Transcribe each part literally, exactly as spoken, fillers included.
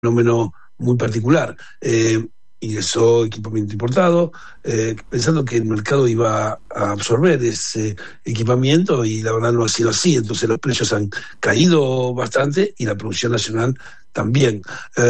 fenómeno muy particular. Eh, ingresó equipamiento importado, eh, pensando que el mercado iba a absorber ese equipamiento, y la verdad no ha sido así. Entonces los precios han caído bastante y la producción nacional también.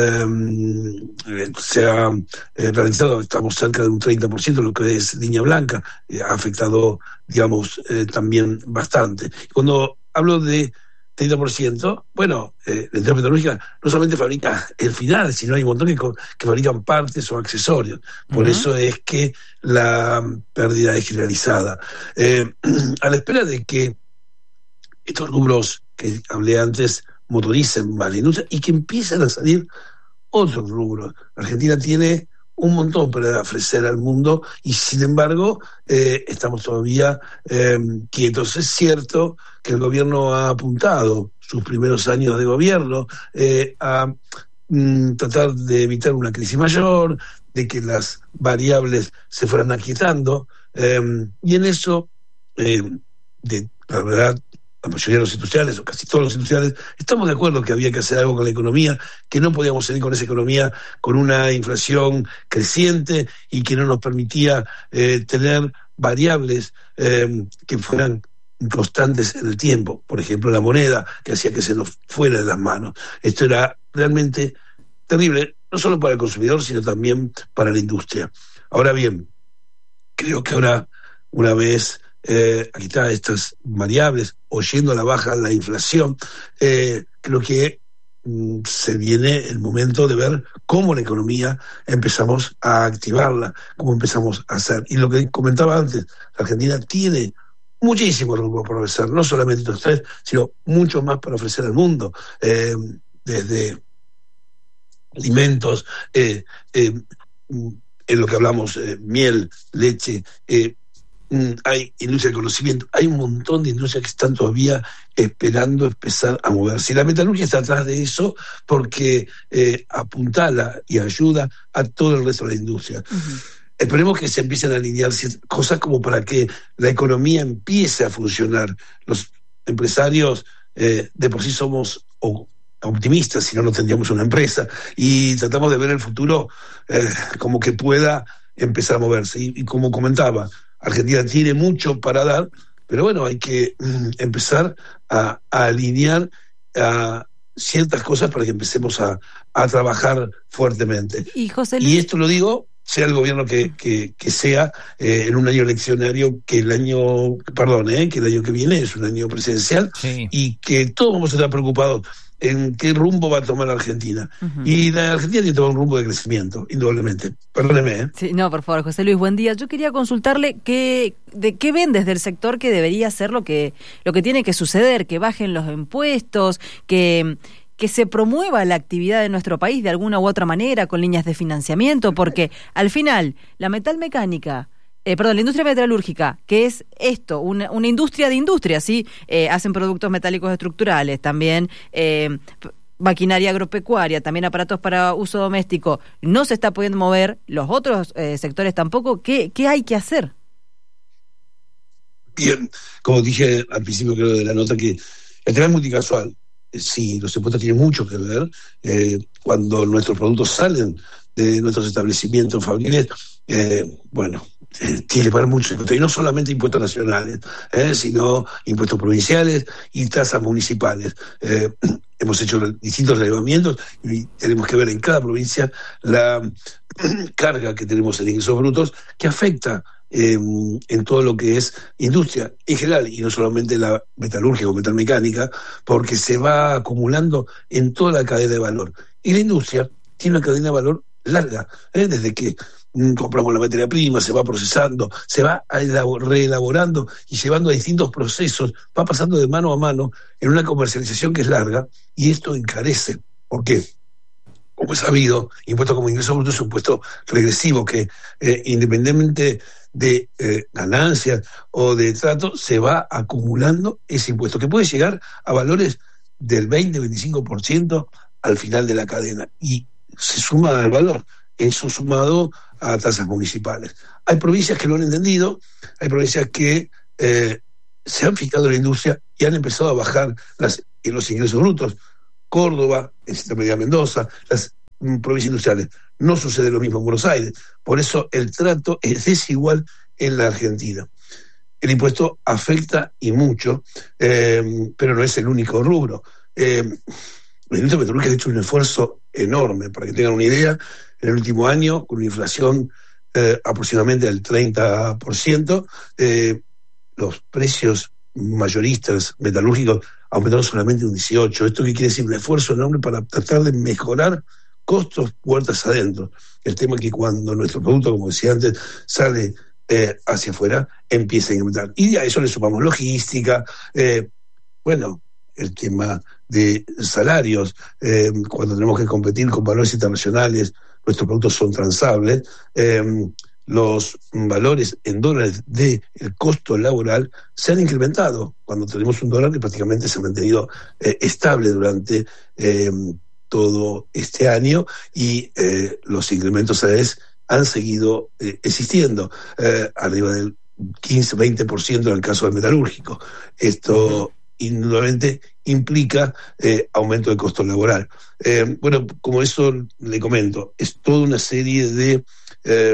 Eh, se ha eh, realizado, estamos cerca de un treinta por ciento, lo que es línea blanca, eh, ha afectado, digamos, eh, también bastante. Cuando hablo de treinta por ciento, bueno, eh, la industria metalúrgica no solamente fabrica el final, sino hay un montón que, que fabrican partes o accesorios. Por uh-huh. eso es que la pérdida es generalizada. Eh, a la espera de que estos rubros que hablé antes motoricen más la industria y que empiecen a salir otros rubros. Argentina tiene un montón para ofrecer al mundo y, sin embargo, eh, estamos todavía eh, quietos. Es cierto que el gobierno ha apuntado sus primeros años de gobierno eh, a mm, tratar de evitar una crisis mayor, de que las variables se fueran aquietando, eh, y en eso, eh, de, la verdad, la mayoría de los industriales, o casi todos los industriales, estamos de acuerdo que había que hacer algo con la economía, que no podíamos seguir con esa economía con una inflación creciente y que no nos permitía eh, tener variables eh, que fueran constantes en el tiempo. Por ejemplo, la moneda, que hacía que se nos fuera de las manos. Esto era realmente terrible, no solo para el consumidor, sino también para la industria. Ahora bien, creo que ahora, una vez Eh, aquí está estas variables, oyendo a la baja la inflación, eh, creo que mm, se viene el momento de ver cómo la economía empezamos a activarla, cómo empezamos a hacer. Y lo que comentaba antes, la Argentina tiene muchísimo rumbo por ofrecer, no solamente estos tres, sino mucho más para ofrecer al mundo, eh, desde alimentos, eh, eh, en lo que hablamos, eh, miel, leche, eh, hay industria de conocimiento, hay un montón de industrias que están todavía esperando empezar a moverse. Y la metalurgia está atrás de eso porque eh, apuntala y ayuda a todo el resto de la industria. Uh-huh. Esperemos que se empiecen a alinear cosas como para que la economía empiece a funcionar. Los empresarios eh, de por sí somos o, optimistas, si no, no tendríamos una empresa, y tratamos de ver el futuro eh, como que pueda empezar a moverse. Y, y como comentaba, Argentina tiene mucho para dar, pero bueno, hay que mm, empezar a, a alinear a ciertas cosas para que empecemos a, a trabajar fuertemente. Y, José Luis... y esto lo digo, sea el gobierno que, que, que sea, eh, en un año eleccionario, que el año, perdón, eh, que el año que viene es un año presidencial, sí. Y que todos vamos a estar preocupados en qué rumbo va a tomar la Argentina. Uh-huh. Y la Argentina tiene que tomar un rumbo de crecimiento, indudablemente. Perdóneme, ¿eh? Sí, no, por favor, José Luis, buen día. Yo quería consultarle qué, de qué ven desde el sector que debería ser lo que, lo que tiene que suceder, que bajen los impuestos, que... que se promueva la actividad de nuestro país de alguna u otra manera, con líneas de financiamiento, porque al final la metalmecánica, eh, perdón, la industria metalúrgica, que es esto, una, una industria de industria, ¿sí? Eh, hacen productos metálicos estructurales, también eh, maquinaria agropecuaria, también aparatos para uso doméstico, no se está pudiendo mover, los otros eh, sectores tampoco. ¿Qué, qué hay que hacer? Bien, como dije al principio, creo, de la nota, que el tema es multicasual. Sí, los impuestos tienen mucho que ver. Eh, cuando nuestros productos salen de nuestros establecimientos fabriles, eh, bueno, eh, tiene que pagar mucho impuestos, y no solamente impuestos nacionales, eh, sino impuestos provinciales y tasas municipales. Eh, hemos hecho distintos relevamientos y tenemos que ver en cada provincia la carga que tenemos en ingresos brutos, que afecta Eh, en todo lo que es industria en general, y no solamente la metalúrgica o metalmecánica, porque se va acumulando en toda la cadena de valor. Y la industria tiene una cadena de valor larga, ¿eh? Desde que mm, compramos la materia prima, se va procesando, se va elabor- reelaborando y llevando a distintos procesos, va pasando de mano a mano en una comercialización que es larga, y esto encarece. ¿Por qué? Como es sabido, impuesto como ingreso bruto es un impuesto regresivo que, eh, independientemente de eh, ganancias o de trato, se va acumulando ese impuesto, que puede llegar a valores del veinte a veinticinco por ciento al final de la cadena, y se suma al valor, eso sumado a tasas municipales. Hay provincias que lo han entendido, hay provincias que eh, se han fijado en la industria y han empezado a bajar las, los ingresos brutos. Córdoba, el Sistema Media Mendoza, las provincias industriales. No sucede lo mismo en Buenos Aires. Por eso el trato es desigual en la Argentina. El impuesto afecta y mucho, eh, pero no es el único rubro. Eh, la industria metalúrgica ha hecho un esfuerzo enorme. Para que tengan una idea, en el último año, con una inflación eh, aproximadamente del treinta por ciento, eh, los precios mayoristas metalúrgicos aumentaron solamente un dieciocho por ciento. ¿Esto qué quiere decir? Un esfuerzo enorme para tratar de mejorar costos puertas adentro. El tema es que cuando nuestro producto, como decía antes, sale eh, hacia afuera, empieza a incrementar. Y a eso le sumamos logística, eh, bueno, el tema de salarios, eh, cuando tenemos que competir con valores internacionales, nuestros productos son transables, eh, los valores en dólares del costo laboral se han incrementado cuando tenemos un dólar que prácticamente se ha mantenido eh, estable durante eh, todo este año y eh, los incrementos salariales han seguido eh, existiendo, eh, arriba del quince a veinte por ciento en el caso del metalúrgico. Esto uh-huh. indudablemente implica eh, aumento del costo laboral. Eh, bueno, como eso le comento, es toda una serie de eh,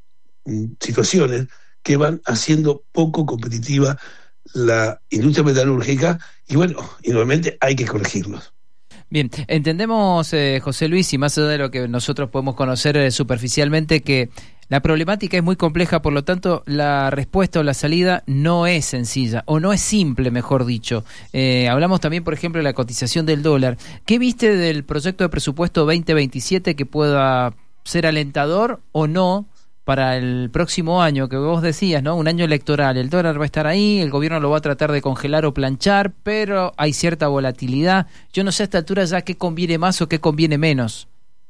situaciones que van haciendo poco competitiva la industria metalúrgica y bueno, y nuevamente hay que corregirlos. Bien, entendemos, eh, José Luis, y más allá de lo que nosotros podemos conocer eh, superficialmente, que la problemática es muy compleja, por lo tanto, la respuesta o la salida no es sencilla, o no es simple, mejor dicho. Eh, hablamos también, por ejemplo, de la cotización del dólar. ¿Qué viste del proyecto de presupuesto veinte veintisiete que pueda ser alentador o no para el próximo año, que vos decías, ¿no? Un año electoral, el dólar va a estar ahí, el gobierno lo va a tratar de congelar o planchar, pero hay cierta volatilidad. Yo no sé a esta altura ya qué conviene más o qué conviene menos.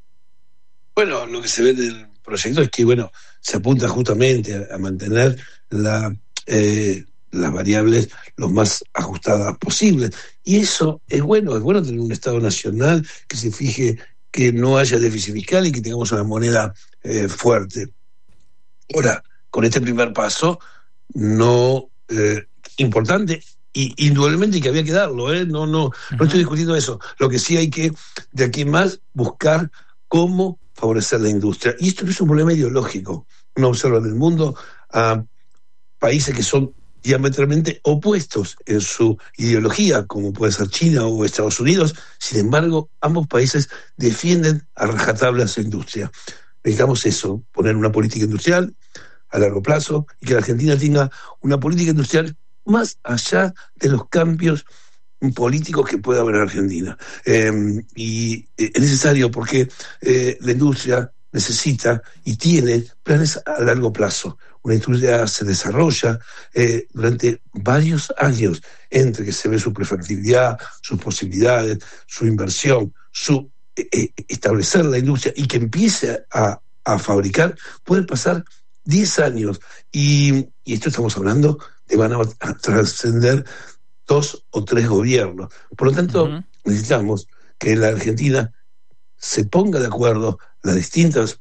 Bueno, lo que se ve del proyecto es que, bueno, se apunta justamente a, a mantener la, eh, las variables lo más ajustadas posibles. Y eso es bueno, es bueno tener un Estado nacional que se fije que no haya déficit fiscal y que tengamos una moneda eh, fuerte. Ahora, con este primer paso, no eh, importante, y indudablemente que había que darlo, ¿eh? no, no, uh-huh. no estoy discutiendo eso. Lo que sí hay que, de aquí en más, buscar cómo favorecer la industria. Y esto no es un problema ideológico. Uno observa en el mundo a países que son diametralmente opuestos en su ideología, como puede ser China o Estados Unidos. Sin embargo, ambos países defienden a rajatabla su industria. Necesitamos eso, poner una política industrial a largo plazo y que la Argentina tenga una política industrial más allá de los cambios políticos que pueda haber en Argentina. Eh, y es necesario porque eh, la industria necesita y tiene planes a largo plazo. Una industria se desarrolla eh, durante varios años entre que se ve su prefactibilidad, sus posibilidades, su inversión, su eh, establecer la industria y que empiece a, a fabricar, pueden pasar diez años. Y, y esto estamos hablando de van a, a trascender dos o tres gobiernos. Por lo tanto, uh-huh. necesitamos que en la Argentina se ponga de acuerdo las distintas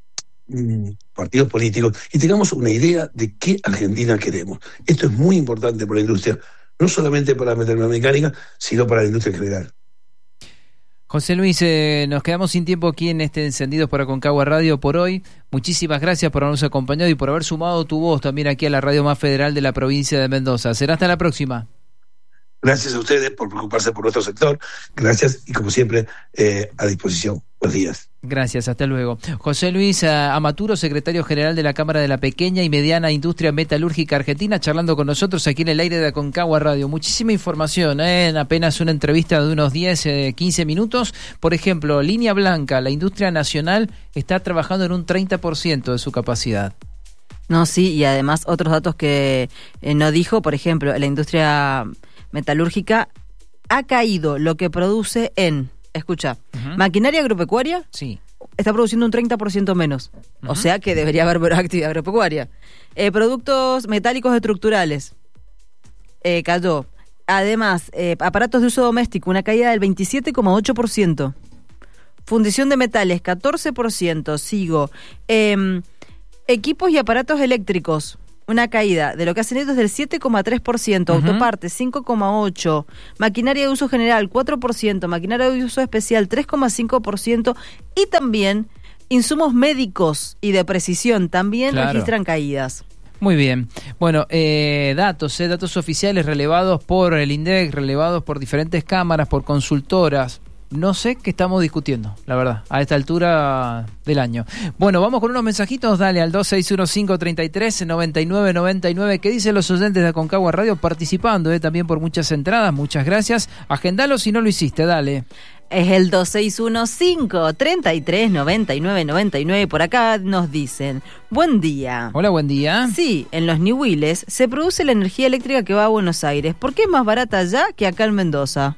mm, partidos políticos y tengamos una idea de qué Argentina queremos. Esto es muy importante para la industria, no solamente para la metalmecánica, sino para la industria en general. José Luis, eh, nos quedamos sin tiempo aquí en este Encendidos por Aconcagua Radio por hoy. Muchísimas gracias por habernos acompañado y por haber sumado tu voz también aquí a la radio más federal de la provincia de Mendoza. Será hasta la próxima. Gracias a ustedes por preocuparse por nuestro sector. Gracias y como siempre eh, a disposición. Buenos días. Gracias, hasta luego. José Luis Amaturo, secretario general de la Cámara de la Pequeña y Mediana Industria Metalúrgica Argentina, charlando con nosotros aquí en el aire de Aconcagua Radio. Muchísima información, ¿eh? En apenas una entrevista de unos diez, quince minutos. Por ejemplo, Línea Blanca, la industria nacional está trabajando en un treinta por ciento de su capacidad. No, sí, y además otros datos que eh, no dijo, por ejemplo, la industria metalúrgica ha caído lo que produce en, escucha, uh-huh. maquinaria agropecuaria, sí. está produciendo un treinta por ciento menos, uh-huh. o sea que debería haber actividad agropecuaria. Eh, productos metálicos estructurales, eh, cayó. Además, eh, aparatos de uso doméstico, una caída del veintisiete coma ocho por ciento. Fundición de metales, catorce por ciento, sigo. Eh, equipos y aparatos eléctricos, una caída de lo que hacen ellos del siete coma tres por ciento, uh-huh. autopartes cinco coma ocho por ciento, maquinaria de uso general cuatro por ciento, maquinaria de uso especial tres coma cinco por ciento y también insumos médicos y de precisión también claro. registran caídas. Muy bien. Bueno, eh, datos, eh, datos oficiales relevados por el INDEC, relevados por diferentes cámaras, por consultoras. No sé qué estamos discutiendo, la verdad, a esta altura del año. Bueno, vamos con unos mensajitos, dale al dos seis uno cinco, treinta y tres, noventa y nueve, noventa y nueve. ¿Qué dicen los oyentes de Aconcagua Radio? Participando eh, también por muchas entradas, muchas gracias. Agendalo si no lo hiciste, dale. Es el dos seis uno cinco, treinta y tres, noventa y nueve, noventa y nueve. Por acá nos dicen, buen día. Hola, buen día. Sí, en los Ñubiles se produce la energía eléctrica que va a Buenos Aires. ¿Por qué es más barata allá que acá en Mendoza?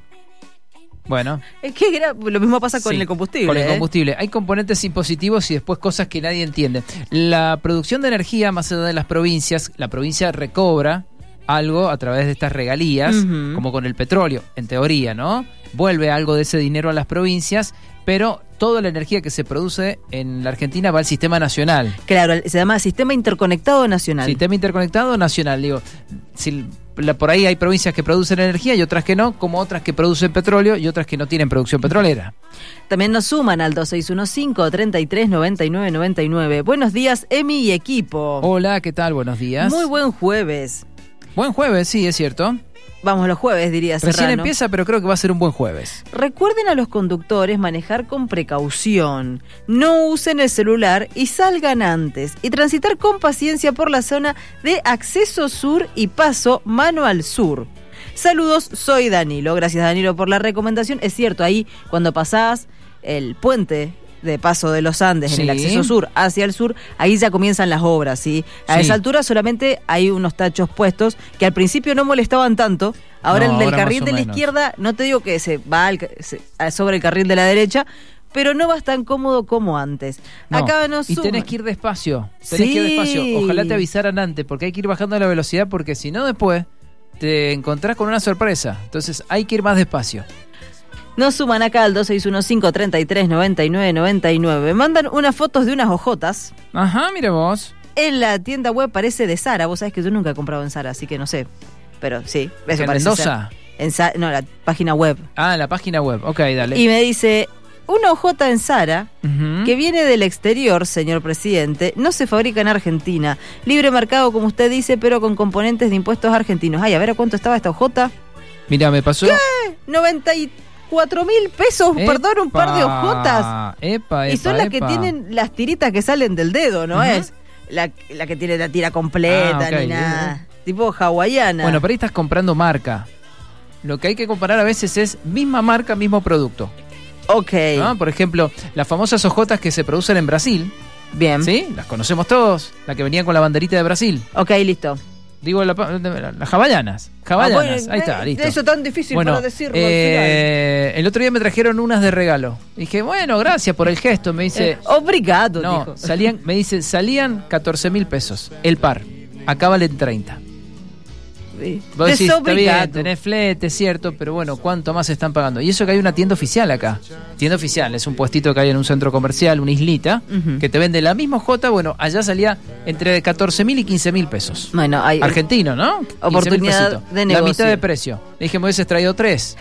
Bueno. Es que era, lo mismo pasa con sí, el combustible. Con el ¿eh? combustible. Hay componentes impositivos y después cosas que nadie entiende. La producción de energía, más allá de las provincias, la provincia recobra algo a través de estas regalías, uh-huh. como con el petróleo, en teoría, ¿no? Vuelve algo de ese dinero a las provincias, pero toda la energía que se produce en la Argentina va al sistema nacional. Claro, se llama Sistema Interconectado Nacional. Sistema Interconectado Nacional, digo, si la, por ahí hay provincias que producen energía y otras que no, como otras que producen petróleo y otras que no tienen producción petrolera. También nos suman al dos seis uno cinco, treinta y tres, noventa y nueve, noventa y nueve. Buenos días, Emi y equipo. Hola, ¿qué tal? Buenos días. Muy buen jueves. Buen jueves, sí, es cierto. Vamos, los jueves, diría Serrano. Recién empieza, pero creo que va a ser un buen jueves. Recuerden a los conductores manejar con precaución. No usen el celular y salgan antes. Y transitar con paciencia por la zona de acceso sur y paso mano al sur. Saludos, soy Danilo. Gracias, Danilo, por la recomendación. Es cierto, ahí cuando pasás el puente de Paso de los Andes, sí. en el acceso sur hacia el sur, ahí ya comienzan las obras, ¿sí? A sí. esa altura solamente hay unos tachos puestos que al principio no molestaban tanto. Ahora no, el del ahora carril de la menos. Izquierda, no te digo que se va al, se, sobre el carril de la derecha, pero no vas tan cómodo como antes. No, Acá nos y suman. tenés que ir despacio, tenés sí. que ir despacio. Ojalá te avisaran antes, porque hay que ir bajando la velocidad, porque si no después te encontrás con una sorpresa. Entonces hay que ir más despacio. Nos suman acá al dos seis uno cinco, treinta y tres, noventa y nueve, noventa y nueve. Mandan unas fotos de unas hojotas. Ajá, mira vos. En la tienda web parece de Zara. Vos sabés que yo nunca he comprado en Zara, así que no sé. Pero sí, eso ¿En parece Mendoza? En Zara, no, la página web. Ah, la página web. Ok, dale. Y me dice, una hojota en Zara, uh-huh. que viene del exterior, señor presidente, no se fabrica en Argentina. Libre mercado, como usted dice, pero con componentes de impuestos argentinos. Ay, a ver, ¿a cuánto estaba esta hojota? Mira, me pasó... ¿Qué? noventa y cuatro mil pesos, epa, perdón, un par de hojotas. Epa, epa, y son las epa. que tienen las tiritas que salen del dedo, ¿no uh-huh. es? La, la que tiene la tira completa, ah, okay. ni nada. Uh-huh. Tipo hawaiana. Bueno, pero ahí estás comprando marca. Lo que hay que comparar a veces es misma marca, mismo producto. Ok. ¿No? Por ejemplo, las famosas hojotas que se producen en Brasil. Bien. ¿Sí? Las conocemos todos. La que venían con la banderita de Brasil. Ok, listo. Digo, la, la, las hawaianas. Hawaianas, ah, bueno, ahí está, listo. Eso tan difícil bueno, para decirlo. Eh, el otro día me trajeron unas de regalo. Dije, bueno, gracias por el gesto. Me dice... Eh, obrigado, no, dijo. Salían, me dice, salían catorce mil pesos el par. Acá valen treinta. Sí. Vos decís, está bien, tenés flete, es cierto, pero bueno, ¿cuánto más están pagando? Y eso que hay una tienda oficial acá. Tienda oficial, es un puestito que hay en un centro comercial, una islita, uh-huh. que te vende la misma hojota. Bueno, allá salía entre catorce mil y quince mil pesos. Bueno, hay argentino, ¿no? Oportunidad de negocio. La mitad de precio. Le dije, me hubieses traído tres.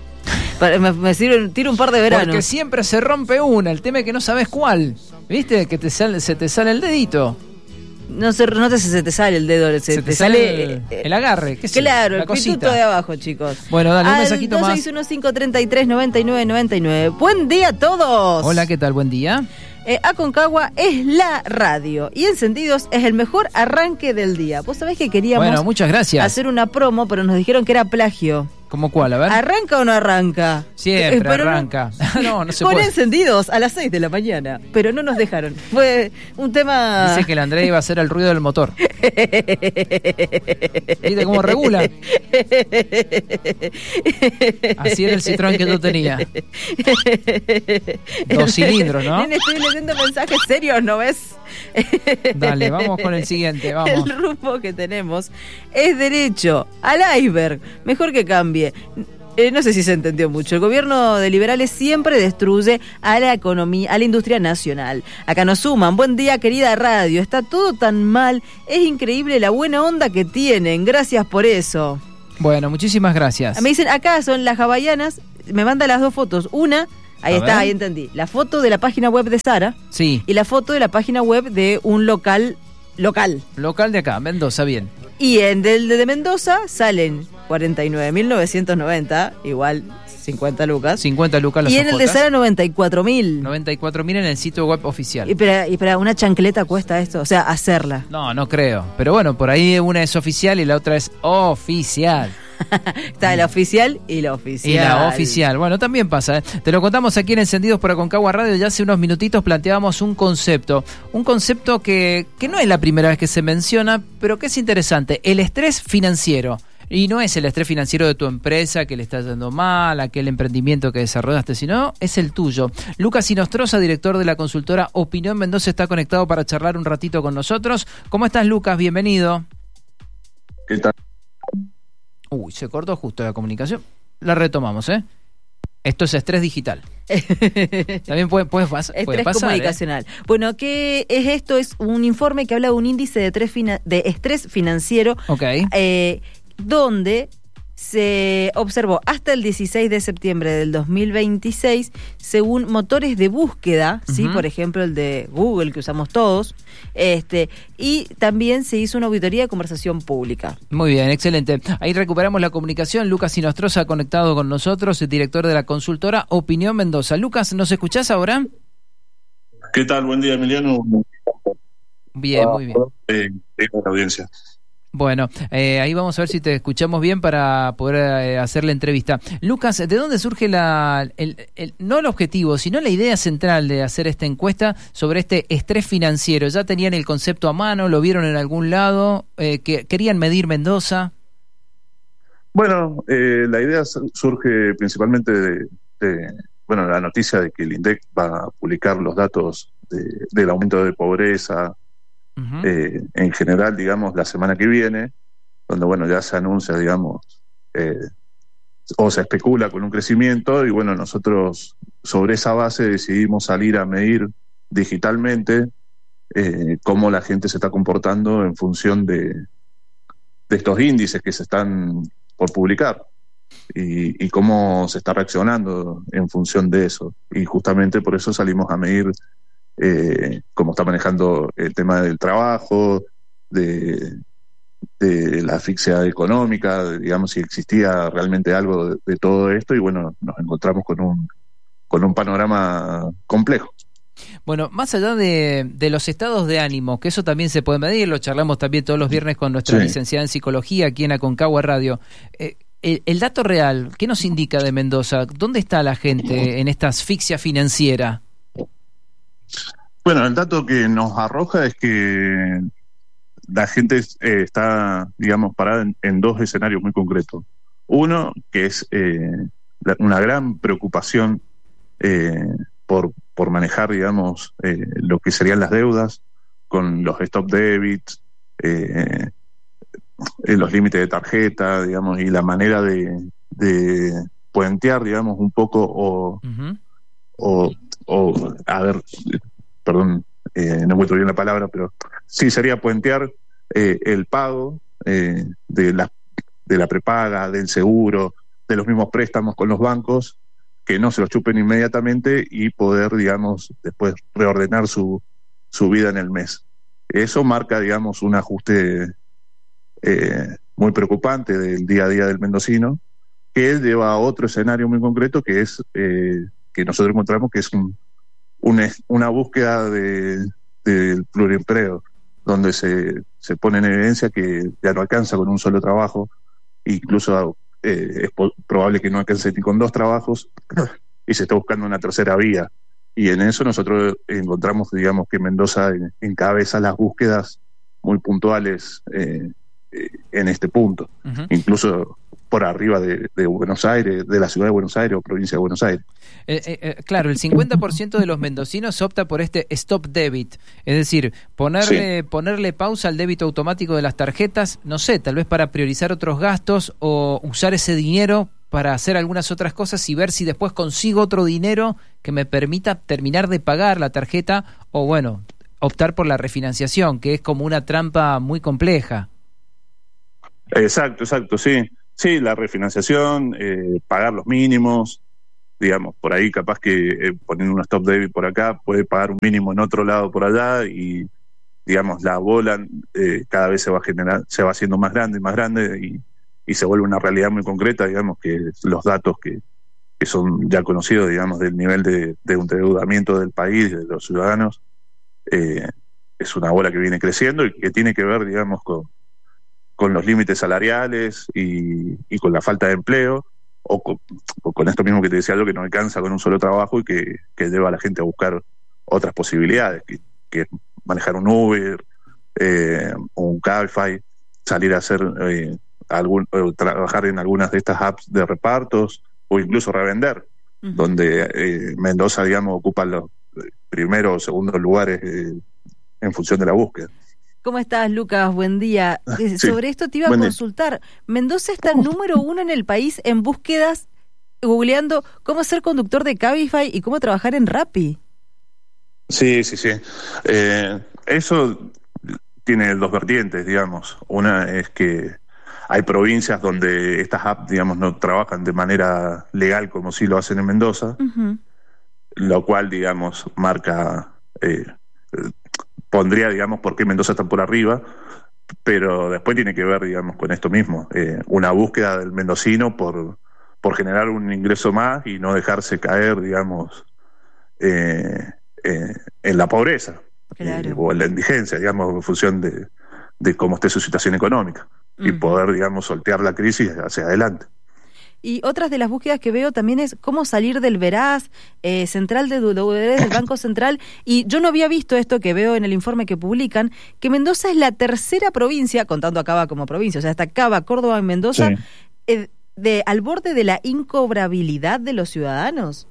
Me, me sirve, tiro un par de veranos. Porque siempre se rompe una, el tema es que no sabes cuál. ¿Viste? Que te sale, se te sale el dedito. No se, no te, se te sale el dedo, se, se te, te sale, sale el, eh, el agarre, ¿qué es claro, la el cosita? pituto de abajo, chicos. Bueno, dale, un Al mensajito más. dos seis uno cinco, treinta y tres, noventa y nueve, noventa y nueve. Buen día a todos. Hola, ¿qué tal? Buen día. Eh, Aconcagua es la radio y Encendidos es el mejor arranque del día. Vos sabés que queríamos bueno, muchas gracias. hacer una promo, pero nos dijeron que era plagio. ¿Cómo cuál? A ver. ¿Arranca o no arranca? Siempre pero arranca. No, no, no se con puede. Encendidos a las seis de la mañana, pero no nos dejaron. Fue un tema... Dice que el André iba a hacer el ruido del motor. ¿Viste cómo regula? Así era el Citroën que yo tenía. Dos cilindros, ¿no? Nene, estoy leyendo mensajes serios, ¿no ves? Dale, vamos con el siguiente, vamos. El rumbo que tenemos es derecho al iceberg. Mejor que cambie. Eh, no sé si se entendió mucho. El gobierno de liberales siempre destruye a la economía, a la industria nacional. Acá nos suman. Buen día, querida radio. Está todo tan mal. Es increíble la buena onda que tienen. Gracias por eso. Bueno, muchísimas gracias. Me dicen, acá son las hawaianas. Me mandan las dos fotos. Una, ahí A está, ver. ahí entendí. La foto de la página web de Sara. Sí. Y la foto de la página web de un local. Local. Local de acá, Mendoza, bien. Y en del de Mendoza salen cuarenta y nueve mil novecientos noventa, igual cincuenta lucas. cincuenta lucas las Y en el de ojotas. Sara noventa y cuatro mil. noventa y cuatro mil en el sitio web oficial. Y para, y para una chancleta cuesta esto, o sea, hacerla. No, no creo. Pero bueno, por ahí una es oficial y la otra es oficial. Está la oficial y la oficial. Y la oficial. Bueno, también pasa, ¿eh? Te lo contamos aquí en Encendidos por Aconcagua Radio. Ya hace unos minutitos planteábamos un concepto. Un concepto que, que no es la primera vez que se menciona, pero que es interesante. El estrés financiero. Y no es el estrés financiero de tu empresa que le está yendo mal, aquel emprendimiento que desarrollaste, sino es el tuyo. Lucas Inostroza, director de la consultora Opinión Mendoza, está conectado para charlar un ratito con nosotros. ¿Cómo estás, Lucas? Bienvenido. ¿Qué tal? Uy, se cortó justo la comunicación. La retomamos, ¿eh? Esto es estrés digital. También puede, puede, pas- puede Estrés pasar. comunicacional. ¿eh? Bueno, ¿qué es esto? Es un informe que habla de un índice de, tres fina- de estrés financiero. Ok. Eh, donde se observó hasta el dieciséis de septiembre del dos mil veintiséis, según motores de búsqueda, ¿sí? Uh-huh. Por ejemplo el de Google, que usamos todos, este y también se hizo una auditoría de conversación pública. Muy bien, excelente. Ahí recuperamos la comunicación. Lucas Inostroza conectado con nosotros, el director de la consultora Opinión Mendoza. Lucas, ¿nos escuchás ahora? ¿Qué tal? Buen día, Emiliano. Bien, muy bien. Eh, eh, la audiencia. Bueno, eh, ahí vamos a ver si te escuchamos bien para poder eh, hacer la entrevista. Lucas, ¿de dónde surge la, el, el, no el objetivo, sino la idea central de hacer esta encuesta sobre este estrés financiero? ¿Ya tenían el concepto a mano? ¿Lo vieron en algún lado? Eh, que, ¿Querían medir Mendoza? Bueno, eh, la idea surge principalmente de, de, bueno, la noticia de que el INDEC va a publicar los datos de, del aumento de pobreza, Uh-huh. eh, en general, digamos, la semana que viene, donde, bueno, ya se anuncia, digamos, eh, o se especula con un crecimiento, y bueno, nosotros sobre esa base decidimos salir a medir digitalmente eh, cómo la gente se está comportando en función de, de estos índices que se están por publicar y, y cómo se está reaccionando en función de eso. Y justamente por eso salimos a medir Eh, cómo está manejando el tema del trabajo, de, de la asfixia económica, de, digamos, si existía realmente algo de, de todo esto, y bueno, nos encontramos con un, con un panorama complejo. Bueno, más allá de, de los estados de ánimo, que eso también se puede medir, lo charlamos también todos los viernes con nuestra Sí. licenciada en psicología aquí en Aconcagua Radio. Eh, el, el dato real, ¿qué nos indica de Mendoza? ¿Dónde está la gente en esta asfixia financiera? Bueno, el dato que nos arroja es que la gente eh, está, digamos, parada en, en dos escenarios muy concretos. Uno, que es eh, la, una gran preocupación eh, por, por manejar, digamos, eh, lo que serían las deudas con los stop debits, eh, eh, los límites de tarjeta, digamos, y la manera de, de puentear, digamos, un poco o... Uh-huh. O, o, a ver, perdón, eh, no encuentro bien la palabra, pero sí sería puentear eh, el pago eh, de, la, de la prepaga, del seguro, de los mismos préstamos con los bancos, que no se los chupen inmediatamente y poder, digamos, después reordenar su, su vida en el mes. Eso marca, digamos, un ajuste eh, muy preocupante del día a día del mendocino, que lleva a otro escenario muy concreto, que es... Eh, que nosotros encontramos que es un, un, una búsqueda de, del pluriempleo, donde se, se pone en evidencia que ya no alcanza con un solo trabajo, incluso eh, es po- probable que no alcance ni con dos trabajos, y se está buscando una tercera vía. Y en eso nosotros encontramos, digamos, que Mendoza encabeza las búsquedas muy puntuales eh, eh, en este punto, Uh-huh. incluso por arriba de, de Buenos Aires, de la ciudad de Buenos Aires o provincia de Buenos Aires. Eh, eh, eh, claro, el cincuenta por ciento de los mendocinos opta por este stop debit, es decir, ponerle, sí. ponerle pausa al débito automático de las tarjetas, no sé, tal vez para priorizar otros gastos o usar ese dinero para hacer algunas otras cosas y ver si después consigo otro dinero que me permita terminar de pagar la tarjeta o, bueno, optar por la refinanciación, que es como una trampa muy compleja. Exacto, exacto, sí. Sí, la refinanciación, eh, pagar los mínimos, digamos, por ahí capaz que eh, poniendo un stop debit por acá, puede pagar un mínimo en otro lado por allá y, digamos, la bola eh, cada vez se va generar, se va haciendo más grande y más grande y, y se vuelve una realidad muy concreta, digamos, que los datos que, que son ya conocidos, digamos, del nivel de, de endeudamiento del país, de los ciudadanos, eh, es una bola que viene creciendo y que tiene que ver, digamos, con con los límites salariales y, y con la falta de empleo, o con, o con esto mismo que te decía yo, que no alcanza con un solo trabajo y que, que lleva a la gente a buscar otras posibilidades, que, que es manejar un Uber, eh, o un Cabify, salir a hacer eh, algún, o trabajar en algunas de estas apps de repartos, o incluso revender, uh-huh. donde eh, Mendoza, digamos, ocupa los primeros o segundos lugares eh, en función de la búsqueda. ¿Cómo estás, Lucas? Buen día. Sí, sobre esto te iba a consultar. Día. Mendoza está el número uno en el país en búsquedas, googleando cómo ser conductor de Cabify y cómo trabajar en Rappi. Sí, sí, sí. Eh, eso tiene dos vertientes, digamos. Una es que hay provincias donde estas apps, digamos, no trabajan de manera legal como sí lo hacen en Mendoza, uh-huh. lo cual, digamos, marca... Eh, pondría, digamos, por qué Mendoza está por arriba, pero después tiene que ver, digamos, con esto mismo, eh, una búsqueda del mendocino por, por generar un ingreso más y no dejarse caer, digamos, eh, eh, en la pobreza, claro. eh, o en la indigencia, digamos, en función de, de cómo esté su situación económica, uh-huh. y poder, digamos, sortear la crisis hacia adelante. Y otras de las búsquedas que veo también es cómo salir del Veraz, eh, Central de Deudores, del Banco Central. Y yo no había visto esto que veo en el informe que publican, que Mendoza es la tercera provincia, contando a Cava como provincia, o sea, hasta Cava, Córdoba y Mendoza, sí. eh, de, al borde de la incobrabilidad de los ciudadanos.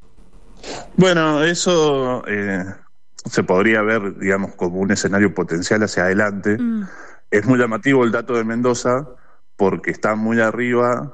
Bueno, eso eh, se podría ver, digamos, como un escenario potencial hacia adelante. Mm. Es muy llamativo el dato de Mendoza porque está muy arriba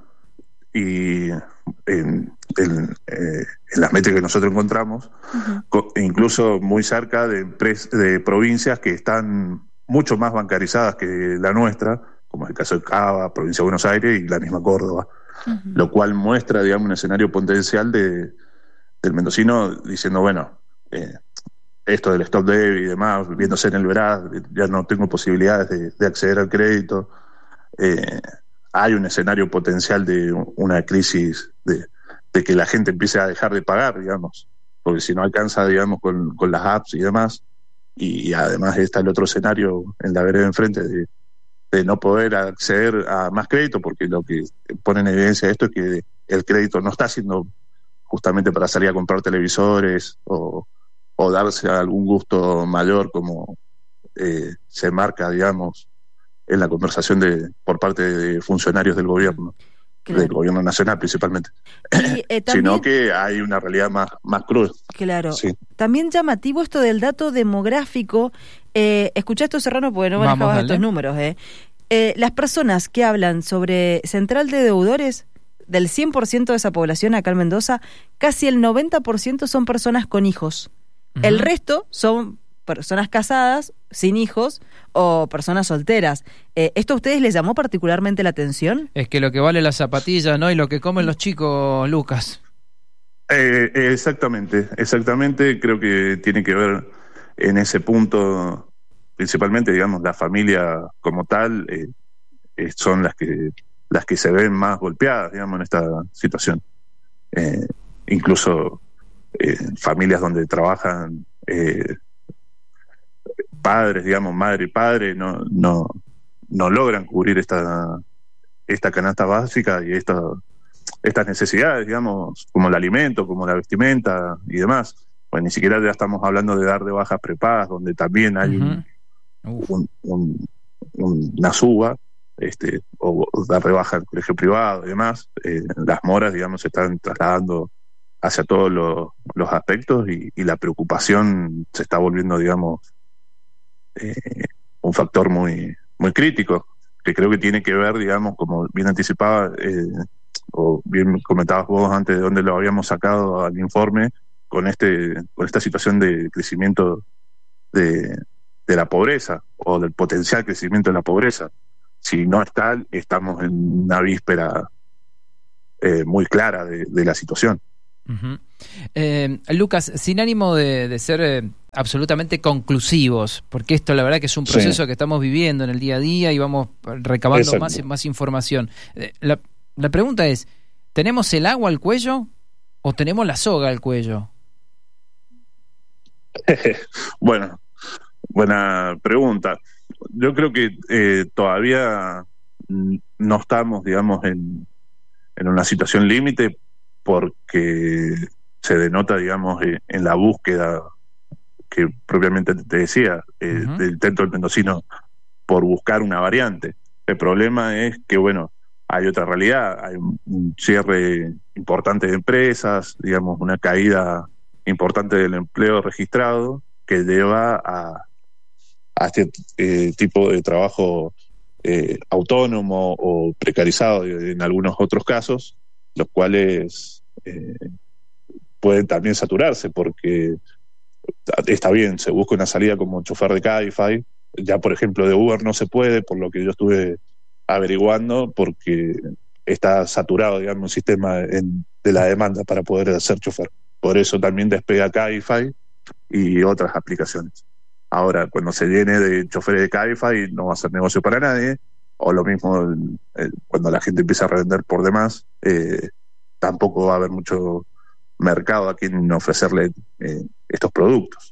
y en, en, eh, en las métricas que nosotros encontramos, uh-huh. co- incluso muy cerca de, pres- de provincias que están mucho más bancarizadas que la nuestra, como es el caso de Cava, provincia de Buenos Aires y la misma Córdoba, uh-huh. lo cual muestra, digamos, un escenario potencial de, del mendocino diciendo, bueno, eh, esto del stop debit y demás, viéndose en el Veraz, ya no tengo posibilidades de, de acceder al crédito, eh, hay un escenario potencial de una crisis, de, de que la gente empiece a dejar de pagar, digamos, porque si no alcanza, digamos, con, con las apps y demás, y, y además está el otro escenario en la vereda de enfrente de, de no poder acceder a más crédito, porque lo que pone en evidencia esto es que el crédito no está siendo justamente para salir a comprar televisores o, o darse algún gusto mayor como eh, se marca, digamos, en la conversación de por parte de funcionarios del gobierno, claro. del gobierno nacional principalmente, y, eh, también, sino que hay una realidad más, más cruda. Claro. Sí. También llamativo esto del dato demográfico. Eh, escuchá esto, Serrano, porque no manejabas estos números. Eh. Eh, las personas que hablan sobre Central de Deudores, del cien por ciento de esa población acá en Mendoza, casi el noventa por ciento son personas con hijos. Uh-huh. El resto son personas casadas, sin hijos, o personas solteras. Eh, ¿Esto a ustedes les llamó particularmente la atención? Es que lo que vale la zapatilla, ¿no? Y lo que comen los chicos, Lucas. Eh, exactamente, exactamente. Creo que tiene que ver en ese punto, principalmente, digamos, la familia como tal, eh, eh, son las que las que se ven más golpeadas, digamos, en esta situación. Eh, incluso eh, familias donde trabajan eh, padres, digamos, madre y padre, no, no, no logran cubrir esta, esta canasta básica y esta, estas necesidades, digamos, como el alimento, como la vestimenta y demás. Pues ni siquiera ya estamos hablando de dar de bajas prepagas, donde también hay uh-huh. un, un, un, una suba, este, o, o dar de baja al colegio privado y demás. Eh, las moras, digamos, se están trasladando hacia todos los, los aspectos y, y la preocupación se está volviendo, digamos, Eh, un factor muy muy crítico, que creo que tiene que ver, digamos, como bien anticipaba, eh, o bien comentabas vos antes de dónde lo habíamos sacado al informe, con este con esta situación de crecimiento de, de la pobreza o del potencial crecimiento de la pobreza. Si no es tal, estamos en una víspera eh, muy clara de, de la situación. Uh-huh. Eh, Lucas, sin ánimo de, de ser eh, absolutamente conclusivos, porque esto la verdad que es un proceso sí. que estamos viviendo en el día a día y vamos recabando más, más información. Eh, la, la pregunta es, ¿tenemos el agua al cuello o tenemos la soga al cuello? Bueno, buena pregunta. Yo creo que eh, todavía no estamos, digamos, en, en una situación límite, porque se denota, digamos, eh, en la búsqueda que propiamente te decía, eh, uh-huh. del intento del mendocino por buscar una variante. El problema es que, bueno, hay otra realidad, hay un, un cierre importante de empresas, digamos, una caída importante del empleo registrado que lleva a, a este eh, tipo de trabajo eh, autónomo o precarizado en algunos otros casos, los cuales eh, pueden también saturarse, porque está bien, se busca una salida como chofer de Cabify, ya por ejemplo de Uber no se puede, por lo que yo estuve averiguando, porque está saturado, digamos, el sistema en, de la demanda para poder ser chofer. Por eso también despega Cabify y otras aplicaciones. Ahora, cuando se llene de choferes de Cabify, no va a ser negocio para nadie, o lo mismo el, el, cuando la gente empieza a revender por demás, eh, tampoco va a haber mucho mercado a quien ofrecerle eh, estos productos.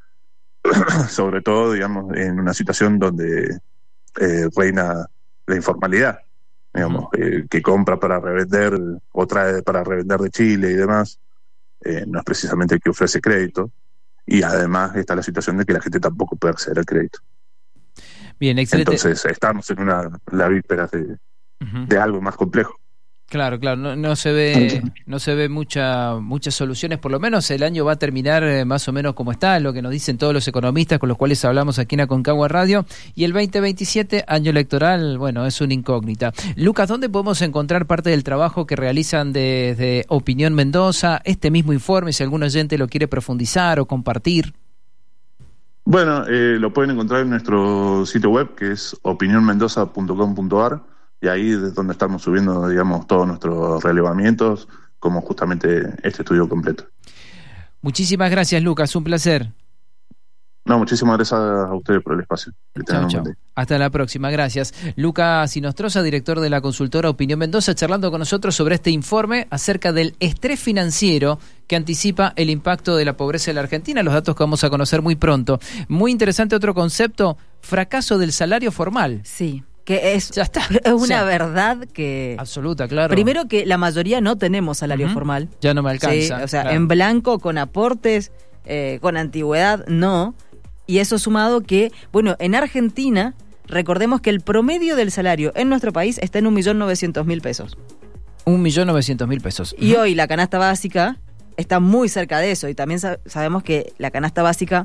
Sobre todo, digamos, en una situación donde eh, reina la informalidad, digamos, uh-huh. eh, que compra para revender o trae para revender de Chile y demás, eh, no es precisamente el que ofrece crédito, y además está la situación de que la gente tampoco puede acceder al crédito. Bien, excelente. Entonces estamos en una la víspera de, uh-huh. de algo más complejo. Claro, claro, no, no se ve no se ve mucha, muchas soluciones, por lo menos el año va a terminar eh, más o menos como está, lo que nos dicen todos los economistas con los cuales hablamos aquí en Aconcagua Radio, y el veinte veintisiete, año electoral, bueno, es una incógnita. Lucas, ¿dónde podemos encontrar parte del trabajo que realizan desde Opinión Mendoza, este mismo informe, si algún oyente lo quiere profundizar o compartir? Bueno, eh, lo pueden encontrar en nuestro sitio web, que es opinión mendoza punto com punto a r, y ahí es donde estamos subiendo, digamos, todos nuestros relevamientos, como justamente este estudio completo. Muchísimas gracias, Lucas, un placer. No, muchísimas gracias a ustedes por el espacio. Chao, chao. Hasta la próxima, gracias. Lucas Sinostroza, director de la consultora Opinión Mendoza, charlando con nosotros sobre este informe acerca del estrés financiero que anticipa el impacto de la pobreza en la Argentina, los datos que vamos a conocer muy pronto. Muy interesante otro concepto, fracaso del salario formal. Sí. Que es, ya está. es una o sea, verdad que... Absoluta, claro. Primero que la mayoría no tenemos salario uh-huh. formal. Ya no me alcanza. Sí, o sea, claro. en blanco, con aportes, eh, con antigüedad, no. Y eso sumado que, bueno, en Argentina, recordemos que el promedio del salario en nuestro país está en un millón novecientos mil pesos. Un millón novecientos mil pesos. Y uh-huh. hoy la canasta básica está muy cerca de eso. Y también sab- sabemos que la canasta básica,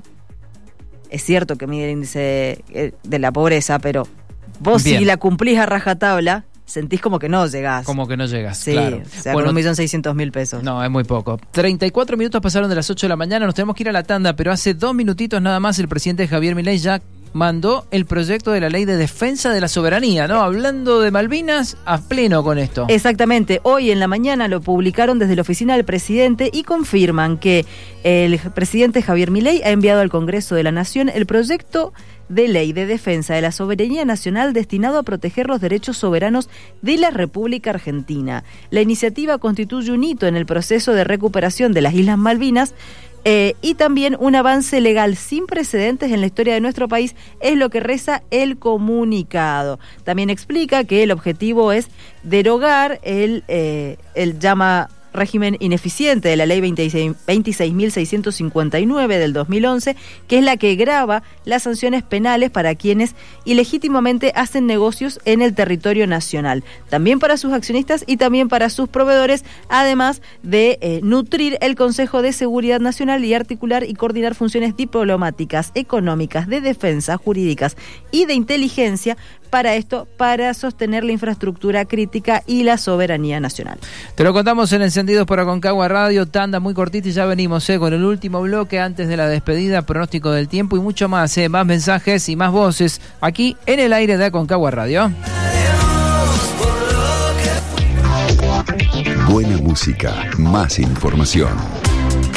es cierto que mide el índice de, de la pobreza, pero... Vos Bien. Si la cumplís a rajatabla, sentís como que no llegás. Como que no llegas, sí, claro. O sea, bueno, con un millón seiscientos mil pesos. No, es muy poco. treinta y cuatro minutos pasaron de las ocho de la mañana, nos tenemos que ir a la tanda, pero hace dos minutitos nada más el presidente Javier Milei ya mandó el proyecto de la ley de defensa de la soberanía, ¿no? Hablando de Malvinas, a pleno con esto. Exactamente. Hoy en la mañana lo publicaron desde la oficina del presidente y confirman que el presidente Javier Milei ha enviado al Congreso de la Nación el proyecto de ley de defensa de la soberanía nacional destinado a proteger los derechos soberanos de la República Argentina. La iniciativa constituye un hito en el proceso de recuperación de las Islas Malvinas eh, y también un avance legal sin precedentes en la historia de nuestro país, es lo que reza el comunicado. También explica que el objetivo es derogar el, eh, el llama... régimen ineficiente de la ley veintiséis mil seiscientos cincuenta y nueve del dos mil once, que es la que grava las sanciones penales para quienes ilegítimamente hacen negocios en el territorio nacional, también para sus accionistas y también para sus proveedores, además de eh, nutrir el Consejo de Seguridad Nacional y articular y coordinar funciones diplomáticas, económicas, de defensa, jurídicas y de inteligencia para esto, para sostener la infraestructura crítica y la soberanía nacional. Te lo contamos en Encendidos por Aconcagua Radio, tanda muy cortita y ya venimos eh, con el último bloque antes de la despedida, pronóstico del tiempo y mucho más, eh, más mensajes y más voces aquí en el aire de Aconcagua Radio. Buena música, más información.